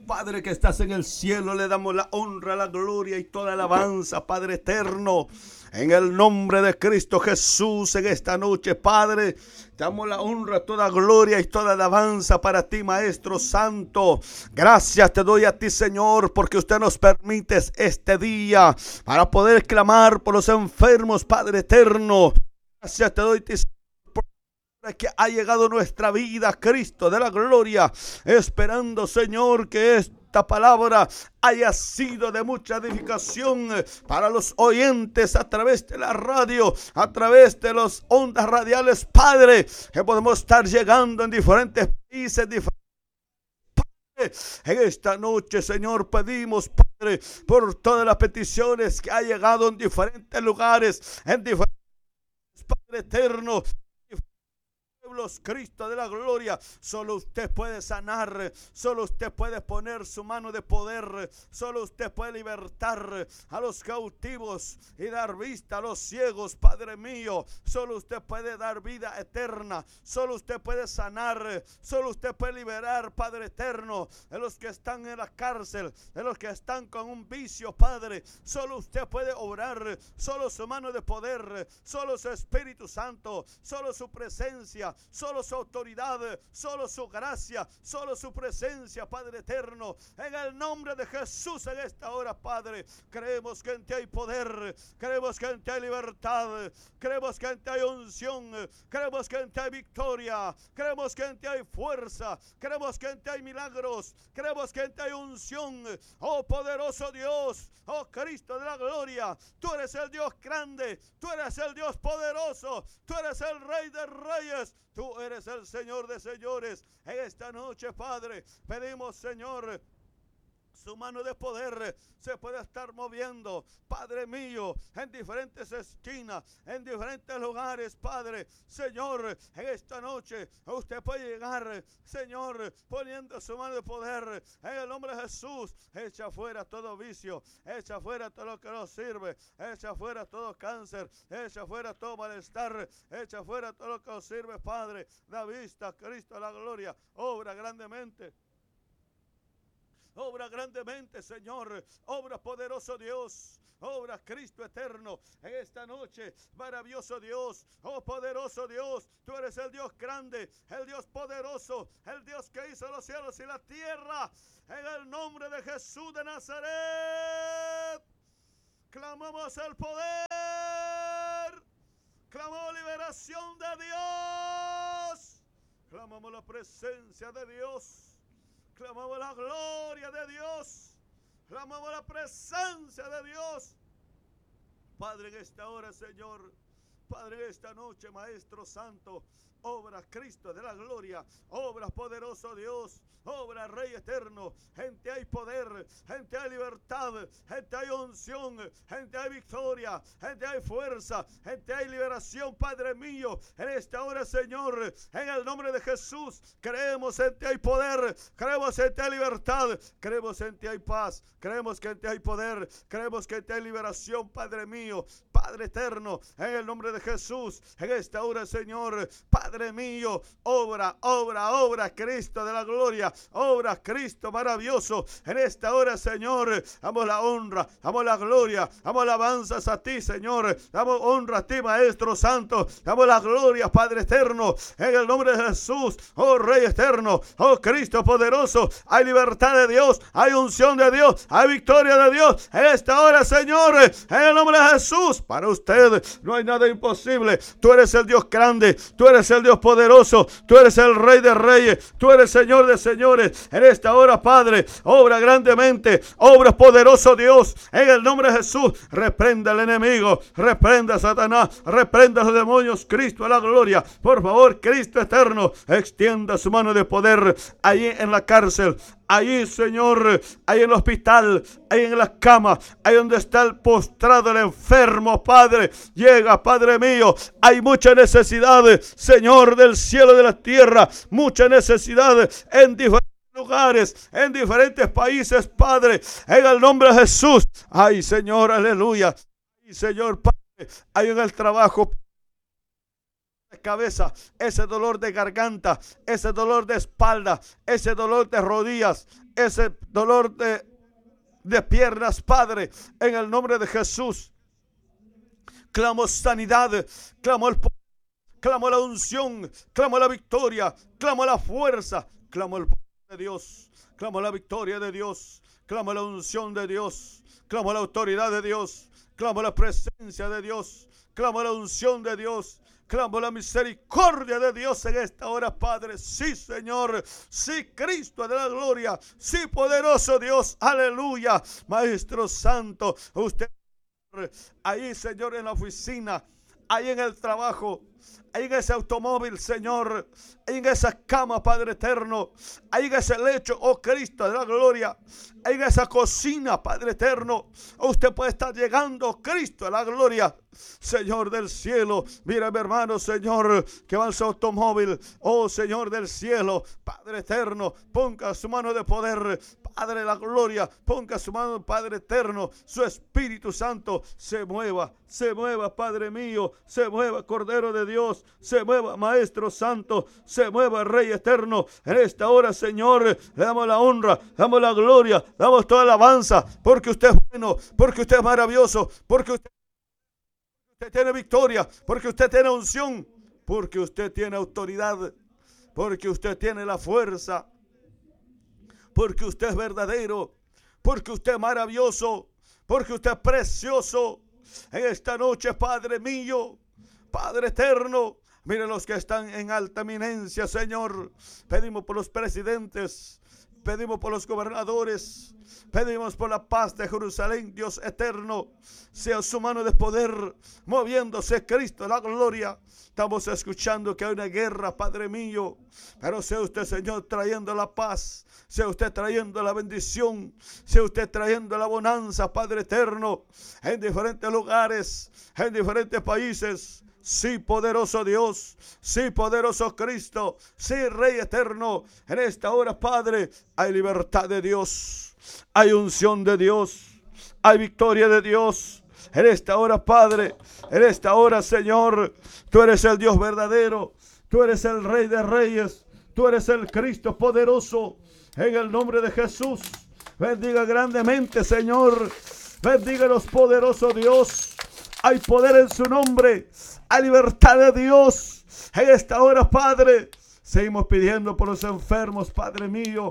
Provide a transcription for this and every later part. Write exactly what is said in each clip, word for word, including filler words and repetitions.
Padre que estás en el cielo, le damos la honra, la gloria y toda alabanza, Padre eterno. En el nombre de Cristo Jesús, en esta noche, Padre, te damos la honra, toda gloria y toda alabanza para ti, Maestro Santo. Gracias te doy a ti, Señor, porque usted nos permite este día para poder clamar por los enfermos, Padre eterno. Gracias te doy a ti, Señor, que ha llegado nuestra vida, Cristo de la gloria, esperando, Señor, que esta palabra haya sido de mucha edificación para los oyentes a través de la radio, a través de las ondas radiales, Padre, que podemos estar llegando en diferentes países, diferentes. En esta noche, Señor, pedimos, Padre, por todas las peticiones que ha llegado en diferentes lugares, en diferentes, Padre eterno, Cristo de la gloria, solo usted puede sanar, solo usted puede poner su mano de poder, solo usted puede libertar a los cautivos y dar vista a los ciegos, Padre mío, solo usted puede dar vida eterna, solo usted puede sanar, solo usted puede liberar, Padre eterno, de los que están en la cárcel, de los que están con un vicio, Padre, solo usted puede obrar, solo su mano de poder, solo su Espíritu Santo, solo su presencia, solo su autoridad, solo su gracia, solo su presencia, Padre eterno. En el nombre de Jesús en esta hora, Padre, creemos que en ti hay poder, creemos que en ti hay libertad, creemos que en ti hay unción, creemos que en ti hay victoria, creemos que en ti hay fuerza, creemos que en ti hay milagros, creemos que en ti hay unción. Oh poderoso Dios, oh Cristo de la gloria, tú eres el Dios grande, tú eres el Dios poderoso, tú eres el Rey de reyes, tú eres el Señor de señores. En esta noche, Padre, pedimos, Señor, su mano de poder se puede estar moviendo, Padre mío, en diferentes esquinas, en diferentes lugares, Padre. Señor, en esta noche usted puede llegar, Señor, poniendo su mano de poder. En el nombre de Jesús, echa fuera todo vicio, echa fuera todo lo que no sirve, echa fuera todo cáncer, echa fuera todo malestar, echa fuera todo lo que no sirve, Padre. Da vista, Cristo, la gloria, obra grandemente. Obra grandemente, Señor. Obra poderoso Dios. Obra Cristo eterno. En esta noche, maravilloso Dios. Oh poderoso Dios. Tú eres el Dios grande, el Dios poderoso, el Dios que hizo los cielos y la tierra. En el nombre de Jesús de Nazaret, clamamos el poder. Clamamos liberación de Dios. Clamamos la presencia de Dios. Clamamos la gloria de Dios. Clamamos la presencia de Dios. Padre, en esta hora, Señor. Padre, en esta noche, Maestro Santo. Obra Cristo de la gloria. Obra poderoso Dios. Obra Rey eterno. Gente hay poder. Gente hay libertad. Gente hay unción. Gente hay victoria. Gente hay fuerza. Gente hay liberación, Padre mío. En esta hora, Señor, en el nombre de Jesús, creemos en ti hay poder. Creemos en ti hay libertad. Creemos en ti hay paz. Creemos que en ti hay poder. Creemos que en ti hay liberación, Padre mío. Padre eterno, en el nombre de Jesús, en esta hora, Señor, Padre mío, obra, obra, obra, Cristo de la gloria, obra, Cristo maravilloso, en esta hora, Señor, damos la honra, damos la gloria, damos alabanzas a ti, Señor, damos honra a ti, Maestro Santo, damos la gloria, Padre eterno, en el nombre de Jesús, oh Rey eterno, oh Cristo poderoso, hay libertad de Dios, hay unción de Dios, hay victoria de Dios, en esta hora, Señor, en el nombre de Jesús. Para usted no hay nada imposible. Tú eres el Dios grande, tú eres el Dios poderoso, tú eres el Rey de reyes, tú eres Señor de señores. En esta hora, Padre, obra grandemente, obra poderoso Dios, en el nombre de Jesús. Reprenda al enemigo, reprenda a Satanás, reprenda a los demonios, Cristo a la gloria. Por favor, Cristo eterno, extienda su mano de poder allí en la cárcel. Allí, Señor, ahí en el hospital, ahí en la cama, ahí donde está el postrado, el enfermo, Padre, llega, Padre mío, hay mucha necesidad, Señor, del cielo y de la tierra, mucha necesidad en diferentes lugares, en diferentes países, Padre, en el nombre de Jesús. Ay, Señor, aleluya. Ay, Señor, Padre, hay en el trabajo, de cabeza, ese dolor de garganta, ese dolor de espalda, ese dolor de rodillas, ese dolor de, de piernas, Padre, en el nombre de Jesús. Clamo sanidad, clamo el poder, clamo la unción, clamo la victoria, clamo la fuerza, clamo el poder de Dios, clamo la victoria de Dios, clamo la unción de Dios, clamo la autoridad de Dios, clamo la presencia de Dios, clamo la unción de Dios, clamo la misericordia de Dios en esta hora, Padre. Sí, Señor, sí, Cristo de la gloria, sí, poderoso Dios, aleluya. Maestro Santo, usted ahí, Señor, en la oficina, ahí en el trabajo, ahí en ese automóvil, Señor, ahí en esa cama, Padre eterno, ahí en ese lecho, oh Cristo de la gloria, ahí en esa cocina, Padre eterno, usted puede estar llegando, Cristo de la gloria, Señor del cielo. Mira, mi hermano, Señor, que va en su automóvil, oh Señor del cielo, Padre eterno, ponga su mano de poder, Padre de la gloria, ponga su mano, Padre eterno, su Espíritu Santo se mueva, se mueva, Padre mío, se mueva, Cordero de Dios, se mueva, Maestro Santo, se mueva, Rey eterno. En esta hora, Señor, le damos la honra, le damos la gloria, le damos toda la alabanza, porque usted es bueno, porque usted es maravilloso, porque usted, usted tiene victoria, porque usted tiene unción, porque usted tiene autoridad, porque usted tiene la fuerza, porque usted es verdadero, porque usted es maravilloso, porque usted es precioso. En esta noche, Padre mío, Padre eterno, mire los que están en alta eminencia, Señor. Pedimos por los presidentes, pedimos por los gobernadores, pedimos por la paz de Jerusalén, Dios eterno. Sea su mano de poder moviéndose, Cristo, la gloria. Estamos escuchando que hay una guerra, Padre mío, pero sea usted, Señor, trayendo la paz, sea usted trayendo la bendición, sea usted trayendo la bonanza, Padre eterno, en diferentes lugares, en diferentes países. Sí, poderoso Dios, sí, poderoso Cristo, sí, Rey eterno. En esta hora, Padre, hay libertad de Dios, hay unción de Dios, hay victoria de Dios. En esta hora, Padre, en esta hora, Señor, tú eres el Dios verdadero, tú eres el Rey de Reyes, tú eres el Cristo poderoso. En el nombre de Jesús, bendiga grandemente, Señor, bendíganos, poderoso Dios. Hay poder en su nombre, hay libertad de Dios. En esta hora, Padre, seguimos pidiendo por los enfermos, Padre mío.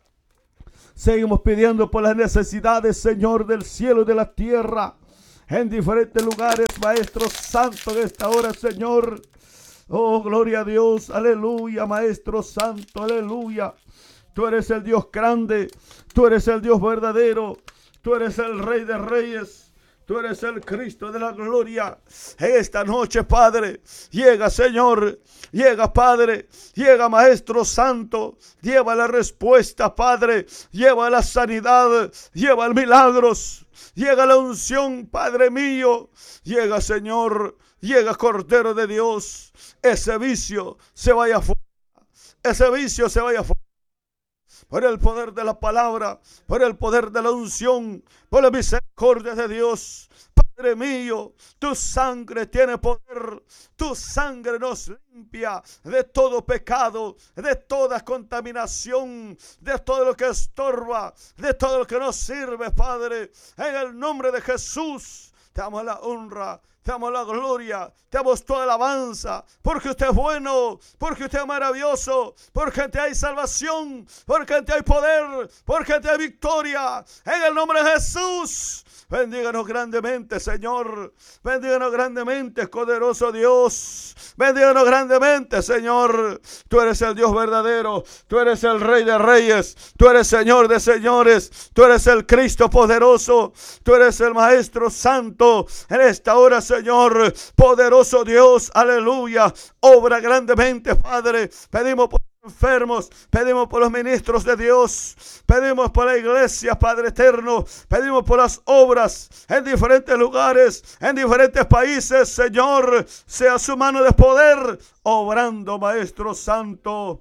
Seguimos pidiendo por las necesidades, Señor, del cielo y de la tierra. En diferentes lugares, Maestro Santo, en esta hora, Señor. Oh, gloria a Dios, aleluya, Maestro Santo, aleluya. Tú eres el Dios grande, tú eres el Dios verdadero, tú eres el Rey de Reyes, tú eres el Cristo de la gloria. Esta noche, Padre, llega, Señor, llega, Padre, llega, Maestro Santo, lleva la respuesta, Padre, lleva la sanidad, lleva el milagros, llega la unción, Padre mío, llega, Señor, llega, Cordero de Dios. Ese vicio se vaya afuera, ese vicio se vaya afuera. Por el poder de la palabra, por el poder de la unción, por la misericordia de Dios. Padre mío, tu sangre tiene poder, tu sangre nos limpia de todo pecado, de toda contaminación, de todo lo que estorba, de todo lo que nos sirve, Padre. En el nombre de Jesús, te damos la honra, te damos la gloria, te damos toda la alabanza, porque usted es bueno, porque usted es maravilloso, porque en ti hay salvación, porque en ti hay poder, porque en ti hay victoria. En el nombre de Jesús, bendíganos grandemente, Señor. Bendíganos grandemente, poderoso Dios. Bendíganos grandemente, Señor. Tú eres el Dios verdadero, tú eres el Rey de Reyes, tú eres Señor de señores, tú eres el Cristo poderoso, tú eres el Maestro Santo. En esta hora, Señor, poderoso Dios, aleluya, obra grandemente, Padre. Pedimos por los enfermos, pedimos por los ministros de Dios, pedimos por la iglesia, Padre eterno, pedimos por las obras en diferentes lugares, en diferentes países, Señor, sea su mano de poder obrando, Maestro Santo.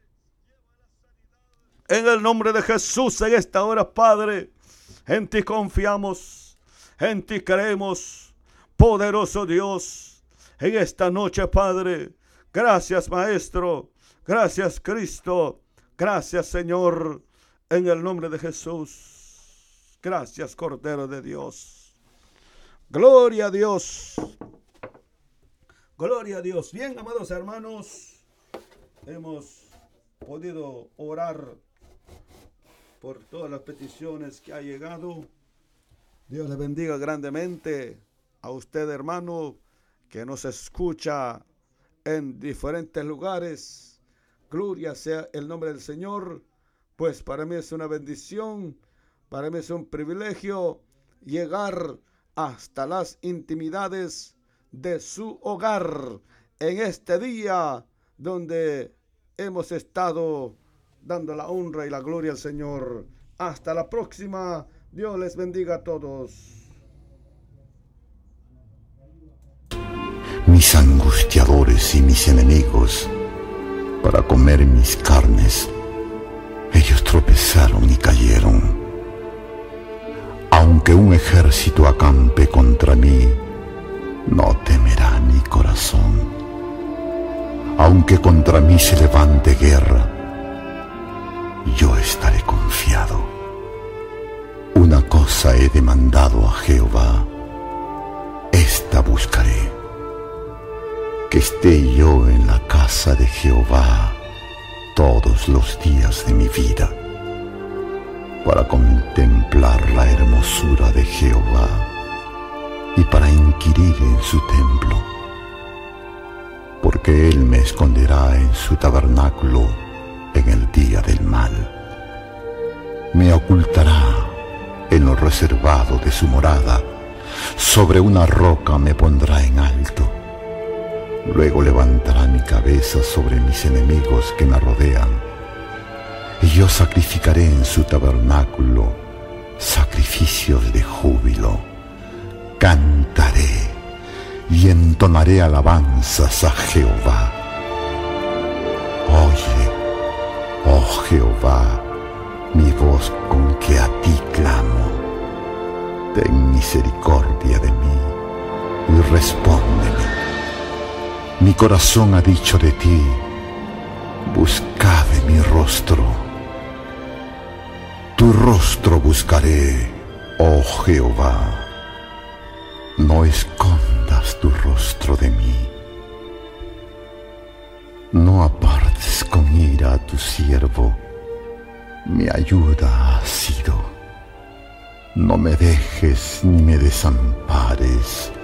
En el nombre de Jesús, en esta hora, Padre, en ti confiamos, en ti creemos. Poderoso Dios, en esta noche, Padre, gracias, Maestro, gracias, Cristo, gracias, Señor, en el nombre de Jesús. Gracias, Cordero de Dios. Gloria a Dios. Gloria a Dios. Bien, amados hermanos, hemos podido orar por todas las peticiones que ha llegado. Dios le bendiga grandemente a usted, hermano, que nos escucha en diferentes lugares. Gloria sea el nombre del Señor, pues para mí es una bendición, para mí es un privilegio llegar hasta las intimidades de su hogar en este día donde hemos estado dando la honra y la gloria al Señor. Hasta la próxima. Dios les bendiga a todos. Mis angustiadores y mis enemigos, para comer mis carnes, ellos tropezaron y cayeron. Aunque un ejército acampe contra mí, no temerá mi corazón. Aunque contra mí se levante guerra, yo estaré confiado. Una cosa he demandado a Jehová, esta buscaré, que esté yo en la casa de Jehová todos los días de mi vida, para contemplar la hermosura de Jehová y para inquirir en su templo, porque Él me esconderá en su tabernáculo en el día del mal. Me ocultará en lo reservado de su morada, sobre una roca me pondrá en alto. Luego levantará mi cabeza sobre mis enemigos que me rodean, y yo sacrificaré en su tabernáculo sacrificios de júbilo. Cantaré y entonaré alabanzas a Jehová. Oye, oh Jehová, mi voz con que a ti clamo. Ten misericordia de mí y respóndeme. Mi corazón ha dicho de ti, buscad mi rostro. Tu rostro buscaré, oh Jehová. No escondas tu rostro de mí. No apartes con ira a tu siervo. Mi ayuda has sido. No me dejes ni me desampares,